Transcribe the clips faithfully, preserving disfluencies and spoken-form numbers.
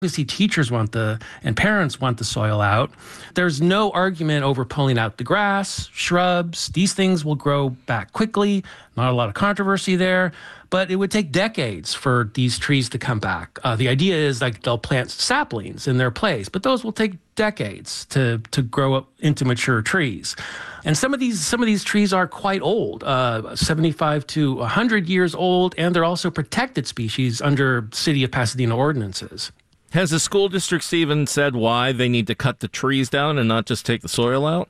Obviously, teachers want the, and parents want the soil out. There's no argument over pulling out the grass, shrubs. These things will grow back quickly. Not a lot of controversy there, but it would take decades for these trees to come back. Uh, the idea is like they'll plant saplings in their place, but those will take decades to to grow up into mature trees. And some of these some of these trees are quite old, uh, seventy-five to one hundred years old, and they're also protected species under City of Pasadena ordinances. Has the school district even said why they need to cut the trees down and not just take the soil out?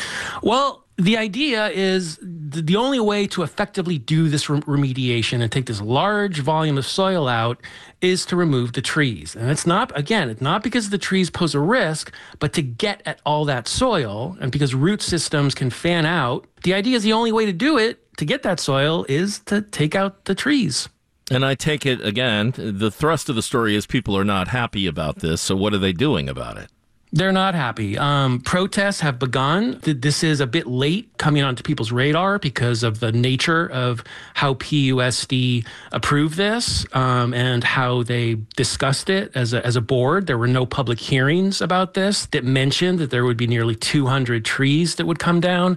Well, the idea is th- the only way to effectively do this rem- remediation and take this large volume of soil out is to remove the trees. And it's not, again, it's not because the trees pose a risk, but to get at all that soil, and because root systems can fan out, the idea is the only way to do it, to get that soil, is to take out the trees. And I take it, again, the thrust of the story is people are not happy about this, so what are they doing about it? They're not happy. Um, protests have begun. This is a bit late coming onto people's radar because of the nature of how P U S D approved this um, and how they discussed it as a, as a board. There were no public hearings about this that mentioned that there would be nearly two hundred trees that would come down.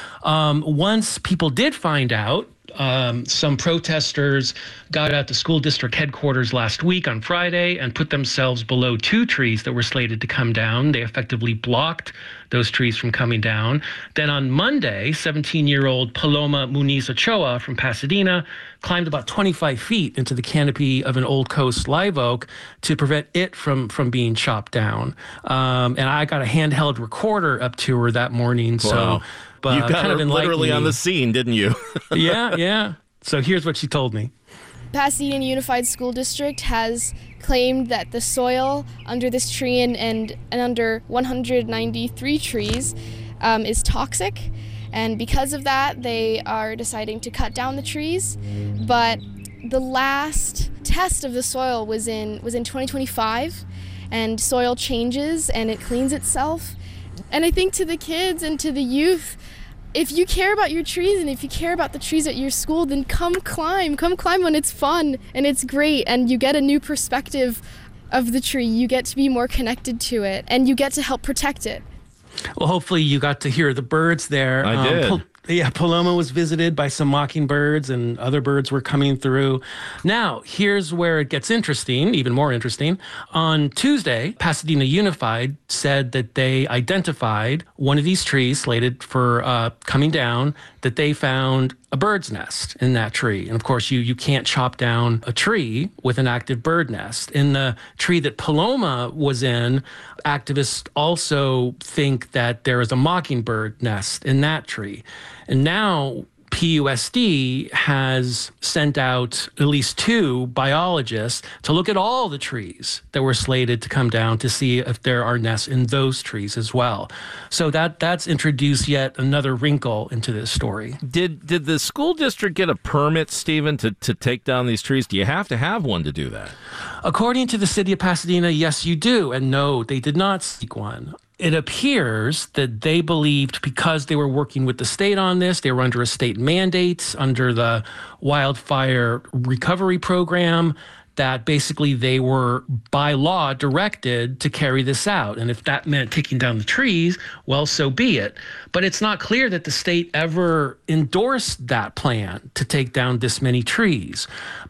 Um, once people did find out, Um, some protesters got at the school district headquarters last week on Friday and put themselves below two trees that were slated to come down. They effectively blocked those trees from coming down. Then on Monday, seventeen-year-old Paloma Muniz Ochoa from Pasadena climbed about twenty-five feet into the canopy of an Old Coast live oak to prevent it from, from being chopped down. Um, and I got a handheld recorder up to her that morning. Wow. So Uh, you got kind her of literally me. on the scene, didn't you? yeah, yeah. So here's what she told me. Pasadena Unified School District has claimed that the soil under this tree and, and, and under one hundred ninety-three trees um, is toxic. And because of that, they are deciding to cut down the trees. But the last test of the soil was in, was in twenty twenty-five, and soil changes and it cleans itself. And I think to the kids and to the youth, if you care about your trees and if you care about the trees at your school, then come climb. Come climb when it's fun and it's great and you get a new perspective of the tree. You get to be more connected to it and you get to help protect it. Well, hopefully you got to hear the birds there. I um, did. Pal- yeah, Paloma was visited by some mockingbirds and other birds were coming through. Now, here's where it gets interesting, even more interesting. On Tuesday, Pasadena Unified said that they identified one of these trees slated for uh, coming down, that they found a bird's nest in that tree. And of course, you you can't chop down a tree with an active bird nest. In the tree that Paloma was in, activists also think that there is a mockingbird nest in that tree. And now P U S D has sent out at least two biologists to look at all the trees that were slated to come down to see if there are nests in those trees as well. So that that's introduced yet another wrinkle into this story. Did did the school district get a permit, Stephen, to, to take down these trees? Do you have to have one to do that? According to the city of Pasadena, yes, you do. And no, they did not seek one. It appears that they believed because they were working with the state on this, they were under a state mandate, under the wildfire recovery program, that basically they were by law directed to carry this out. And if that meant taking down the trees, well, so be it. But it's not clear that the state ever endorsed that plan to take down this many trees.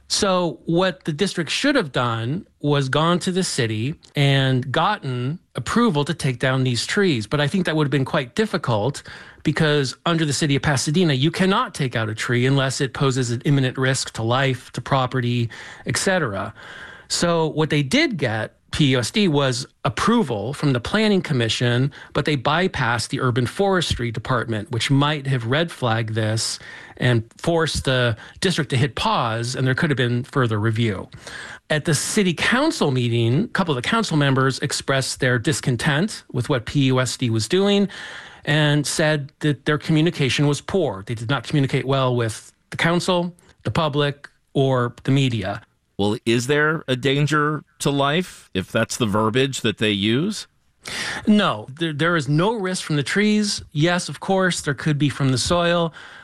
So what the district should have done was gone to the city and gotten approval to take down these trees. But I think that would have been quite difficult because under the city of Pasadena, you cannot take out a tree unless it poses an imminent risk to life, to property, et cetera. So what they did get, P U S D, was approval from the Planning Commission, but they bypassed the Urban Forestry Department, which might have red flagged this and forced the district to hit pause, and there could have been further review. At the city council meeting, a couple of the council members expressed their discontent with what P U S D was doing and said that their communication was poor. They did not communicate well with the council, the public, or the media. Well, is there a danger to life if that's the verbiage that they use? No, there, there is no risk from the trees. Yes, of course, there could be from the soil.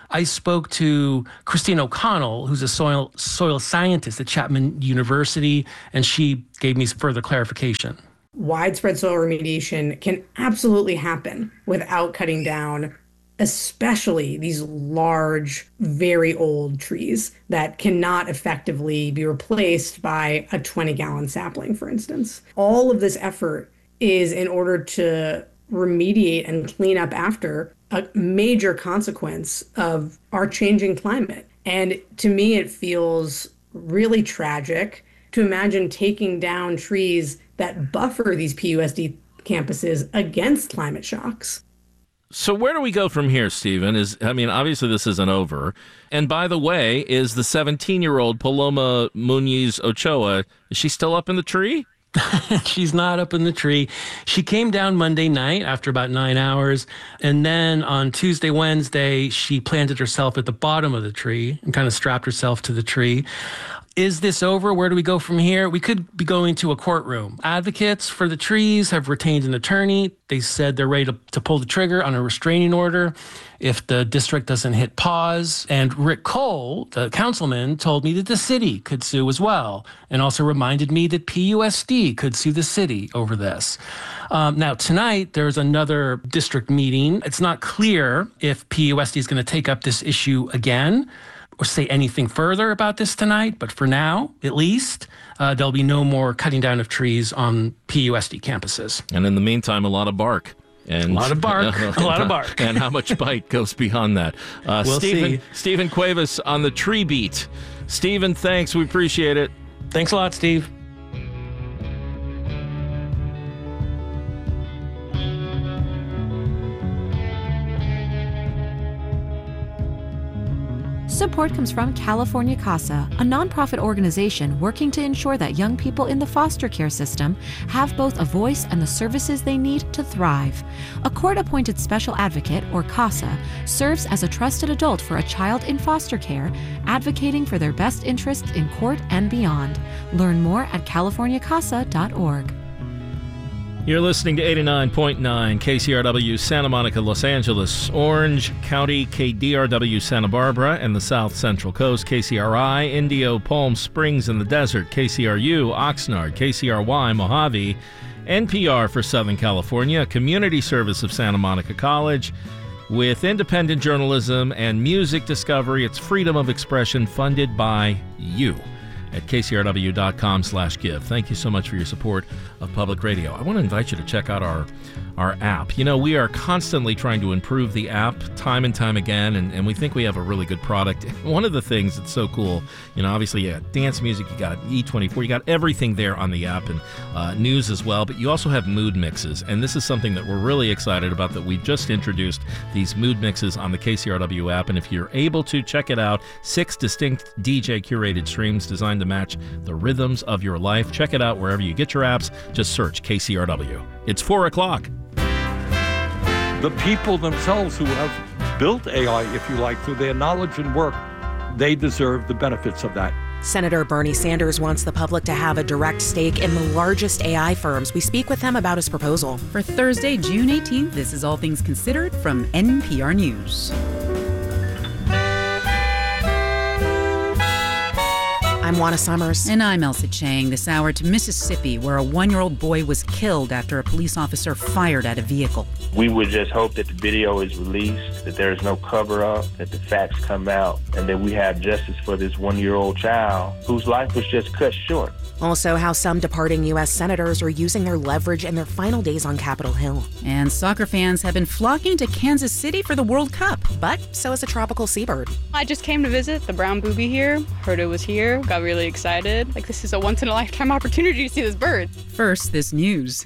I spoke to Christine O'Connell, who's a soil soil scientist at Chapman University, and she gave me further clarification. Widespread soil remediation can absolutely happen without cutting down, especially these large, very old trees that cannot effectively be replaced by a twenty-gallon sapling, for instance. All of this effort is in order to remediate and clean up after a major consequence of our changing climate. And to me, it feels really tragic to imagine taking down trees that buffer these P U S D campuses against climate shocks. So where do we go from here, Stephen? Is I mean, obviously this isn't over. And by the way, is the seventeen-year-old Paloma Muñiz Ochoa, is she still up in the tree? She's not up in the tree. She came down Monday night after about nine hours. And then on Tuesday, Wednesday, she planted herself at the bottom of the tree and kind of strapped herself to the tree. Is this over? Where do we go from here? We could be going to a courtroom. Advocates for the trees have retained an attorney. They said they're ready to, to pull the trigger on a restraining order if the district doesn't hit pause. And Rick Cole, the councilman, told me that the city could sue as well, and also reminded me that P U S D could sue the city over this. Um, now, tonight, there's another district meeting. It's not clear if P U S D is going to take up this issue again or say anything further about this tonight, but for now, at least, uh, there'll be no more cutting down of trees on P U S D campuses. And in the meantime, a lot of bark. And, a lot of bark, a lot of bark. And how much bite goes beyond that. Uh, we'll Stephen, see. Stephen Cuevas on the Tree Beat. Stephen, thanks. We appreciate it. Thanks a lot, Steve. Support comes from California CASA, a nonprofit organization working to ensure that young people in the foster care system have both a voice and the services they need to thrive. A court-appointed special advocate, or CASA, serves as a trusted adult for a child in foster care, advocating for their best interests in court and beyond. Learn more at california casa dot org. You're listening to eighty-nine point nine K C R W Santa Monica, Los Angeles, Orange County, K D R W Santa Barbara, and the South Central Coast, K C R I, Indio, Palm Springs in the Desert, K C R U, Oxnard, K C R Y, Mojave, N P R for Southern California, community service of Santa Monica College, with independent journalism and music discovery. It's freedom of expression funded by you at k c r w dot com slash give. Thank you so much for your support of public radio. I want to invite you to check out our our app. You know, we are constantly trying to improve the app time and time again, and, and we think we have a really good product. One of the things that's so cool, you know, obviously you got dance music, you got E twenty-four, you got everything there on the app, and uh, news as well, but you also have mood mixes, and this is something that we're really excited about, that we just introduced these mood mixes on the K C R W app, and if you're able to, check it out. Six distinct D J curated streams designed to match the rhythms of your life. Check it out wherever you get your apps. Just search K C R W. It's four o'clock. The people themselves who have built A I, if you like, through their knowledge and work, they deserve the benefits of that. Senator Bernie Sanders wants the public to have a direct stake in the largest A I firms. We speak with him about his proposal. For Thursday, June eighteenth, this is All Things Considered from N P R News. I'm Juana Summers. And I'm Elsa Chang. This hour to Mississippi, where a one-year-old boy was killed after a police officer fired at a vehicle. We would just hope that the video is released, that there is no cover-up, that the facts come out, and that we have justice for this one-year-old child whose life was just cut short. Also, how some departing U S senators are using their leverage in their final days on Capitol Hill. And soccer fans have been flocking to Kansas City for the World Cup. But so is a tropical seabird. I just came to visit the brown booby here, heard it was here, got really excited. Like, this is a once-in-a-lifetime opportunity to see this bird. First, this news.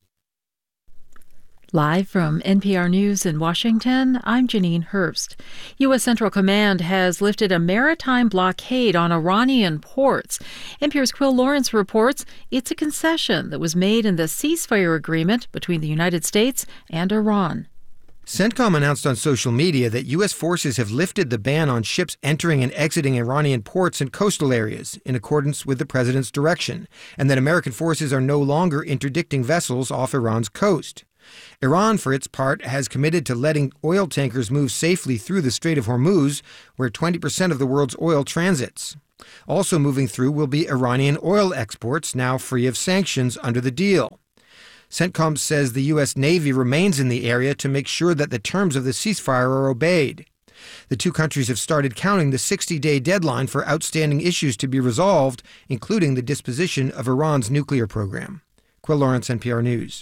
Live from N P R News in Washington, I'm Janine Herbst. U S. Central Command has lifted a maritime blockade on Iranian ports. N P R's Quill Lawrence reports it's a concession that was made in the ceasefire agreement between the United States and Iran. CENTCOM announced on social media that U S forces have lifted the ban on ships entering and exiting Iranian ports and coastal areas in accordance with the president's direction, and that American forces are no longer interdicting vessels off Iran's coast. Iran, for its part, has committed to letting oil tankers move safely through the Strait of Hormuz, where twenty percent of the world's oil transits. Also moving through will be Iranian oil exports, now free of sanctions under the deal. CENTCOM says the U S. Navy remains in the area to make sure that the terms of the ceasefire are obeyed. The two countries have started counting the sixty-day deadline for outstanding issues to be resolved, including the disposition of Iran's nuclear program. Quill Lawrence, N P R News.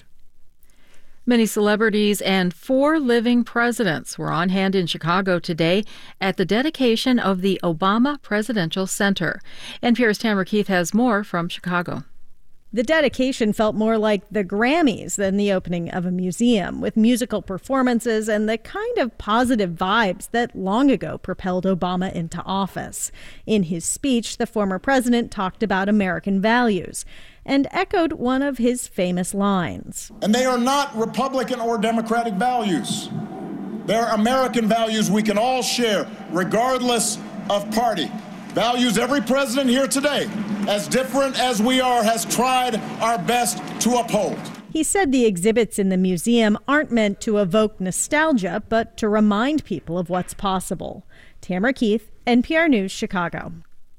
Many celebrities and four living presidents were on hand in Chicago today at the dedication of the Obama Presidential Center. N P R's Tamara Keith has more from Chicago. The dedication felt more like the Grammys than the opening of a museum, with musical performances and the kind of positive vibes that long ago propelled Obama into office. In his speech, the former president talked about American values and echoed one of his famous lines. And they are not Republican or Democratic values. They're American values we can all share, regardless of party. Values every president here today, as different as we are, has tried our best to uphold. He said the exhibits in the museum aren't meant to evoke nostalgia, but to remind people of what's possible. Tamara Keith, N P R News, Chicago.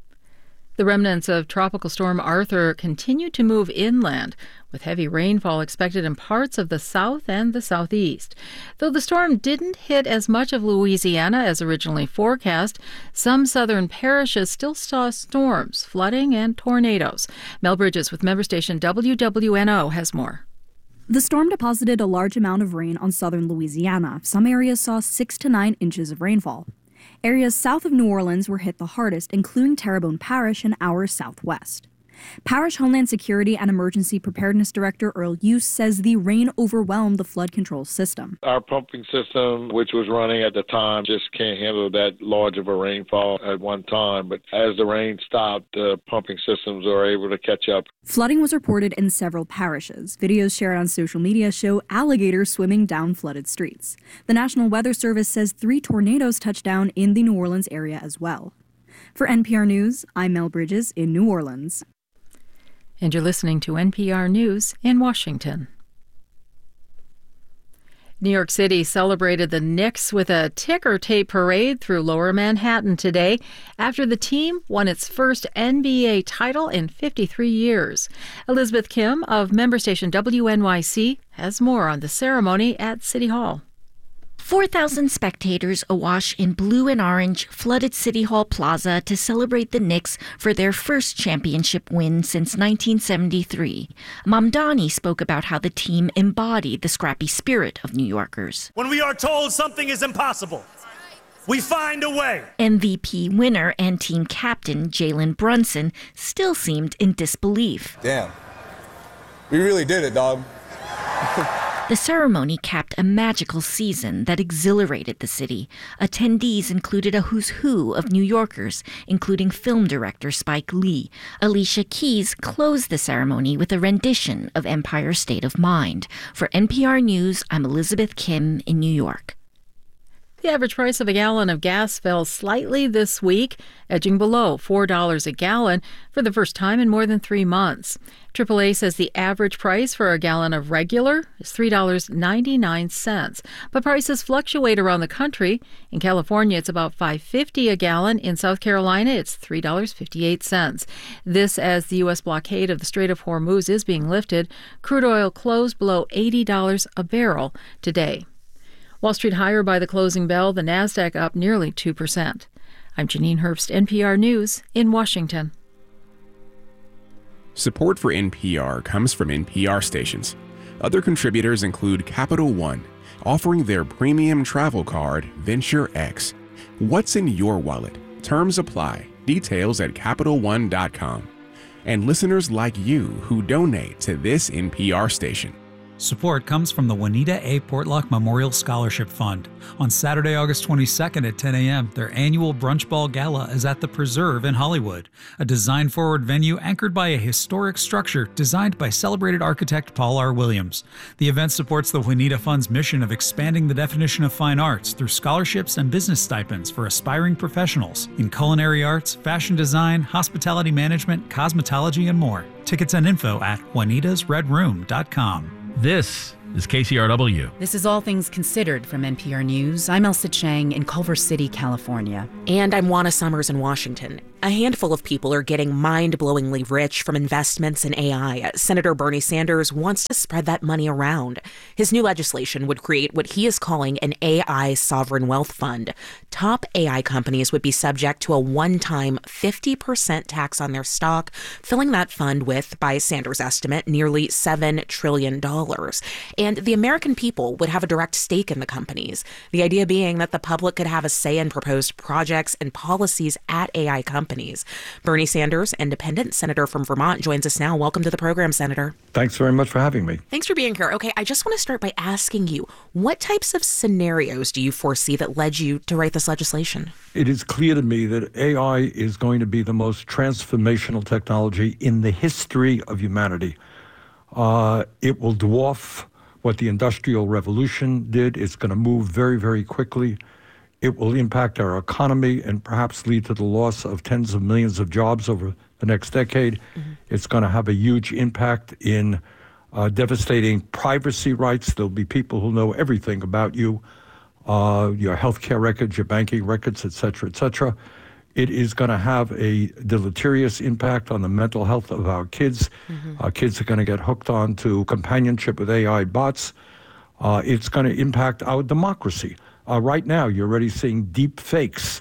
The remnants of Tropical Storm Arthur continue to move inland, with heavy rainfall expected in parts of the south and the southeast. Though the storm didn't hit as much of Louisiana as originally forecast, some southern parishes still saw storms, flooding, and tornadoes. Mel Bridges with member station W W N O has more. The storm deposited a large amount of rain on southern Louisiana. Some areas saw six to nine inches of rainfall. Areas south of New Orleans were hit the hardest, including Terrebonne Parish and our southwest. Parish Homeland Security and Emergency Preparedness Director Earl Use says the rain overwhelmed the flood control system. Our pumping system, which was running at the time, just can't handle that large of a rainfall at one time. But as the rain stopped, the pumping systems are able to catch up. Flooding was reported in several parishes. Videos shared on social media show alligators swimming down flooded streets. The National Weather Service says three tornadoes touched down in the New Orleans area as well. For N P R News, I'm Mel Bridges in New Orleans. And you're listening to N P R News in Washington. New York City celebrated the Knicks with a ticker tape parade through Lower Manhattan today after the team won its first N B A title in fifty-three years. Elizabeth Kim of member station W N Y C has more on the ceremony at City Hall. four thousand spectators awash in blue and orange flooded City Hall Plaza to celebrate the Knicks for their first championship win since nineteen seventy-three. Mamdani spoke about how the team embodied the scrappy spirit of New Yorkers. When we are told something is impossible, we find a way. M V P winner and team captain Jalen Brunson still seemed in disbelief. Damn. We really did it, dog. The ceremony capped a magical season that exhilarated the city. Attendees included a who's who of New Yorkers, including film director Spike Lee. Alicia Keys closed the ceremony with a rendition of Empire State of Mind. For N P R News, I'm Elizabeth Kim in New York. The average price of a gallon of gas fell slightly this week, edging below four dollars a gallon for the first time in more than three months. triple A says the average price for a gallon of regular is three dollars and ninety-nine cents. But prices fluctuate around the country. In California, it's about five dollars and fifty cents a gallon. In South Carolina, it's three dollars and fifty-eight cents. This as the U S blockade of the Strait of Hormuz is being lifted. Crude oil closed below eighty dollars a barrel today. Wall Street higher by the closing bell, the Nasdaq up nearly two percent. I'm Janine Herbst, N P R News in Washington. Support for N P R comes from N P R stations. Other contributors include Capital One, offering their premium travel card, Venture X. What's in your wallet? Terms apply. Details at Capital One dot com. And listeners like you who donate to this N P R station. Support comes from the Juanita A. Portlock Memorial Scholarship Fund. On Saturday, August twenty-second at ten a.m., their annual Brunch Ball Gala is at the Preserve in Hollywood, a design-forward venue anchored by a historic structure designed by celebrated architect Paul R. Williams. The event supports the Juanita Fund's mission of expanding the definition of fine arts through scholarships and business stipends for aspiring professionals in culinary arts, fashion design, hospitality management, cosmetology, and more. Tickets and info at juanitas red room dot com. This is K C R W. This is All Things Considered from N P R News. I'm Elsa Chang in Culver City, California. And I'm Juana Summers in Washington. A handful of people are getting mind-blowingly rich from investments in A I. Senator Bernie Sanders wants to spread that money around. His new legislation would create what he is calling an A I sovereign wealth fund. Top A I companies would be subject to a one-time fifty percent tax on their stock, filling that fund with, by Sanders' estimate, nearly seven trillion dollars. And the American people would have a direct stake in the companies. The idea being that the public could have a say in proposed projects and policies at A I companies. Companies. Bernie Sanders, independent senator from Vermont, joins us now. Welcome to the program, Senator. Thanks very much for having me. Thanks for being here. Okay, I just want to start by asking you, what types of scenarios do you foresee that led you to write this legislation? It is clear to me that A I is going to be the most transformational technology in the history of humanity. Uh, it will dwarf what the Industrial Revolution did. It's going to move very, very quickly. It will impact our economy and perhaps lead to the loss of tens of millions of jobs over the next decade. Mm-hmm. It's going to have a huge impact in uh, devastating privacy rights. There'll be people who know everything about you, uh, your healthcare records, your banking records, et cetera, et cetera. It is going to have a deleterious impact on the mental health of our kids. Mm-hmm. Our kids are going to get hooked on to companionship with A I bots. Uh, it's going to impact our democracy. Uh, right now, you're already seeing deep fakes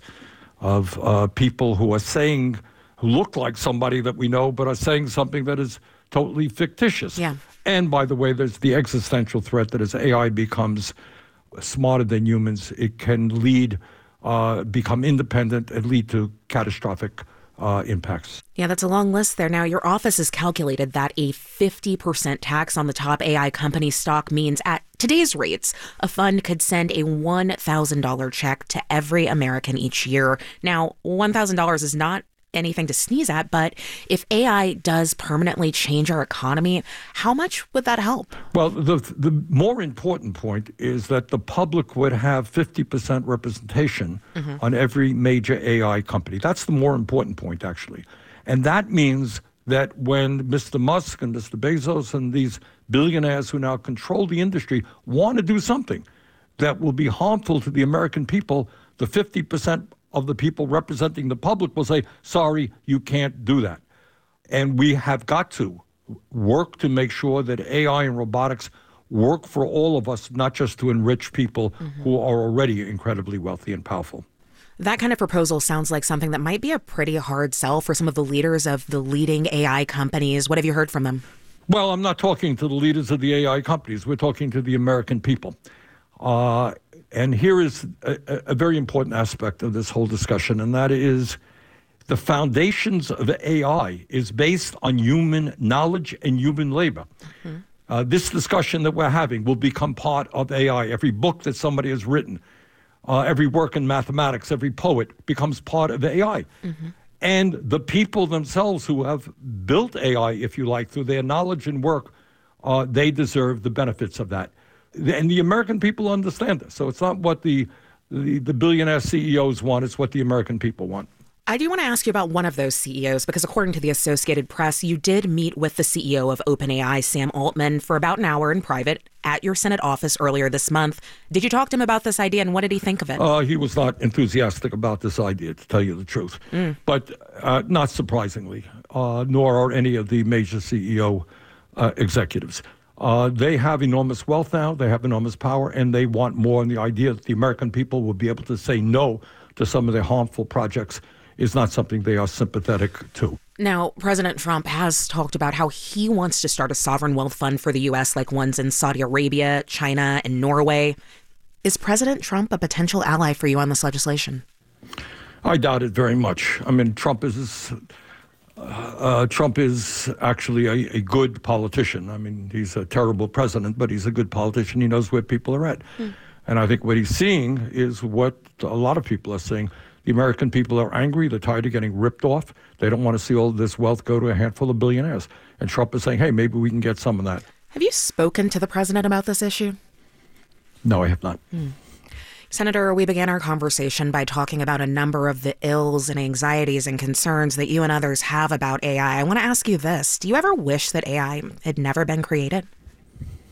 of uh, people who are saying, who look like somebody that we know, but are saying something that is totally fictitious. Yeah. And by the way, there's the existential threat that as A I becomes smarter than humans, it can lead, uh, become independent and lead to catastrophic uh, impacts. Yeah, that's a long list there. Now, your office has calculated that a fifty percent tax on the top A I company stock means at today's rates, a fund could send a one thousand dollars check to every American each year. Now, one thousand dollars is not anything to sneeze at, but if A I does permanently change our economy, how much would that help? Well, the the more important point is that the public would have fifty percent representation mm-hmm. on every major A I company. That's the more important point, actually. And that means that when Mister Musk and Mister Bezos and these billionaires who now control the industry want to do something that will be harmful to the American people, the fifty percent of the people representing the public will say, sorry, you can't do that. And we have got to work to make sure that A I and robotics work for all of us, not just to enrich people mm-hmm. who are already incredibly wealthy and powerful. That kind of proposal sounds like something that might be a pretty hard sell for some of the leaders of the leading A I companies. What have you heard from them? Well, I'm not talking to the leaders of the A I companies. We're talking to the American people. Uh, and here is a, a very important aspect of this whole discussion, and that is the foundations of A I is based on human knowledge and human labor. Mm-hmm. Uh, this discussion that we're having will become part of A I. Every book that somebody has written, uh, every work in mathematics, every poet becomes part of A I. Mm-hmm. And the people themselves who have built A I, if you like, through their knowledge and work, uh, they deserve the benefits of that. And the American people understand this. So it's not what the, the, the billionaire C E Os want, it's what the American people want. I do want to ask you about one of those C E Os, because according to the Associated Press, you did meet with the C E O of OpenAI, Sam Altman, for about an hour in private at your Senate office earlier this month. Did you talk to him about this idea, and what did he think of it? Uh, he was not enthusiastic about this idea, to tell you the truth. Mm. But uh, not surprisingly, uh, nor are any of the major C E O uh, executives. Uh, they have enormous wealth now, they have enormous power, and they want more. And the idea that the American people will be able to say no to some of their harmful projects is not something they are sympathetic to. Now, President Trump has talked about how he wants to start a sovereign wealth fund for the U S like ones in Saudi Arabia, China, and Norway. Is President Trump a potential ally for you on this legislation? I doubt it very much. I mean, Trump is... Uh, Trump is actually a, a good politician. I mean, he's a terrible president, but he's a good politician. He knows where people are at. Mm. And I think what he's seeing is what a lot of people are saying. The American people are angry. They're tired of getting ripped off. They don't want to see all this wealth go to a handful of billionaires. And Trump is saying, hey, maybe we can get some of that. Have you spoken to the president about this issue? No, I have not. Mm. Senator, we began our conversation by talking about a number of the ills and anxieties and concerns that you and others have about A I. I want to ask you this. Do you ever wish that A I had never been created?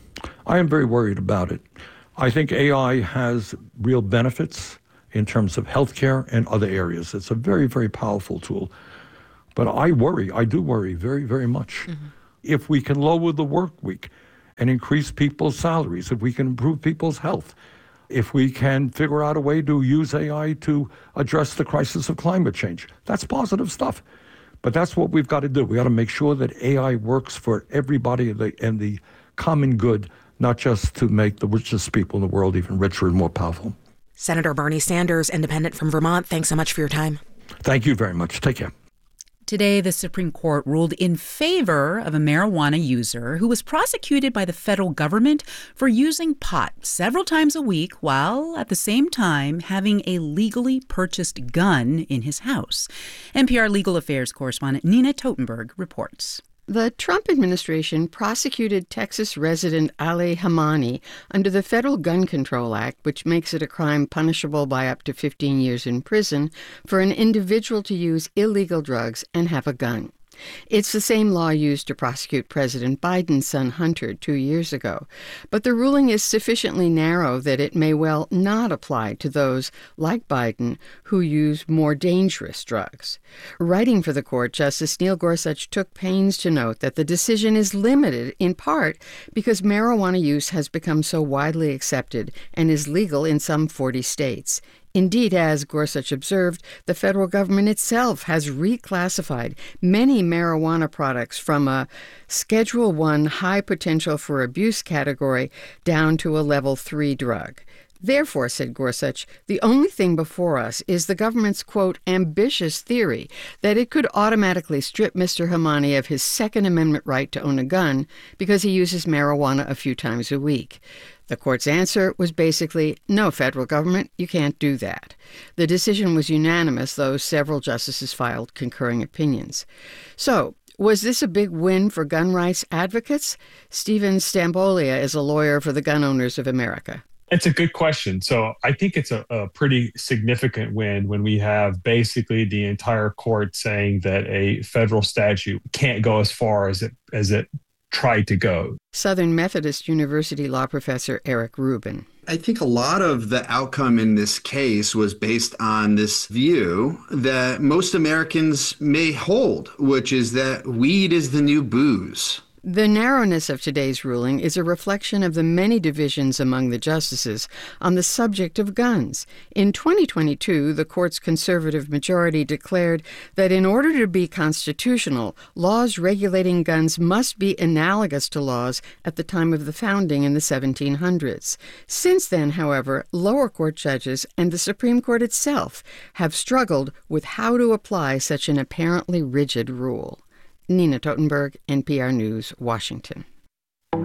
I am very worried about it. I think A I has real benefits in terms of healthcare and other areas. It's a very, very powerful tool. But I worry, I do worry very, very much. Mm-hmm. If we can lower the work week and increase people's salaries, if we can improve people's health, if we can figure out a way to use A I to address the crisis of climate change, that's positive stuff. But that's what we've got to do. We got to make sure that A I works for everybody and the, and the common good, not just to make the richest people in the world even richer and more powerful. Senator Bernie Sanders, independent from Vermont, thanks so much for your time. Thank you very much. Take care. Today, the Supreme Court ruled in favor of a marijuana user who was prosecuted by the federal government for using pot several times a week while at the same time having a legally purchased gun in his house. N P R Legal Affairs correspondent Nina Totenberg reports. The Trump administration prosecuted Texas resident Ali Hamani under the Federal Gun Control Act, which makes it a crime punishable by up to fifteen years in prison for an individual to use illegal drugs and have a gun. It's the same law used to prosecute President Biden's son Hunter two years ago. But the ruling is sufficiently narrow that it may well not apply to those, like Biden, who use more dangerous drugs. Writing for the court, Justice Neil Gorsuch took pains to note that the decision is limited in part because marijuana use has become so widely accepted and is legal in some forty states. Indeed, as Gorsuch observed, the federal government itself has reclassified many marijuana products from a Schedule One high potential for abuse category down to a Level Three drug. Therefore, said Gorsuch, the only thing before us is the government's, quote, ambitious theory that it could automatically strip Mister Hamani of his Second Amendment right to own a gun because he uses marijuana a few times a week. The court's answer was basically, no, federal government, you can't do that. The decision was unanimous, though several justices filed concurring opinions. So, was this a big win for gun rights advocates? Stephen Stambolia is a lawyer for the Gun Owners of America. It's a good question. So I think it's a, a pretty significant win when we have basically the entire court saying that a federal statute can't go as far as it as it tried to go. Southern Methodist University law professor Eric Rubin. I think a lot of the outcome in this case was based on this view that most Americans may hold, which is that weed is the new booze. The narrowness of today's ruling is a reflection of the many divisions among the justices on the subject of guns. In twenty twenty-two, the court's conservative majority declared that in order to be constitutional, laws regulating guns must be analogous to laws at the time of the founding in the seventeen hundreds. Since then, however, lower court judges and the Supreme Court itself have struggled with how to apply such an apparently rigid rule. Nina Totenberg, N P R News, Washington.